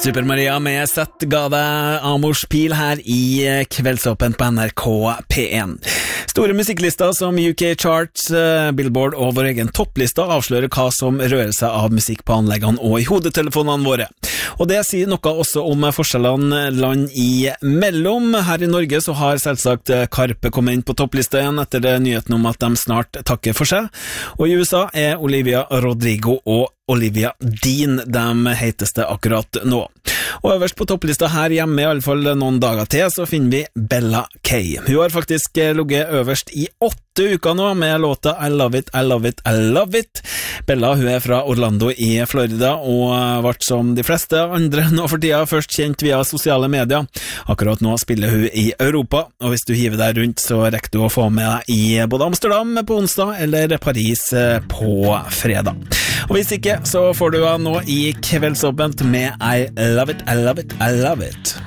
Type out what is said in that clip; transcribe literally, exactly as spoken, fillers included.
Super Maria med Sett ga deg Amors Pil her i Kveldsåpent på N R K P en. Store musikklister som U K Charts, Billboard og vår egen topplista avslører hva som rører seg av musikk på anleggene og i hodetelefonene våre. Og det sier noe også om forskjellene land i mellom. Her i Norge så har selvsagt Karpe kommet inn på topplista igjen etter nyheten om at de snart takker for seg. Og i U S A er Olivia Rodrigo og Olivia Dean de heiteste akkurat nå. Og øverst på topplista her hjemme, i alle fall noen dager til, så finner vi Bella K. Hun har faktisk ligget øverst i åtte uker nå med låta I Love It, I Love It, I Love It. Bella hun er fra Orlando i Florida og ble som de fleste andre nå for tida først kjent via sosiale medier. Akkurat nå spiller hun i Europa, og hvis du hiver deg rundt så rekker du å få med deg i både Amsterdam på onsdag eller Paris på fredag. Og hvis ikke, så får du nå i Kveldsåpent med I Love It, I Love It, I Love It.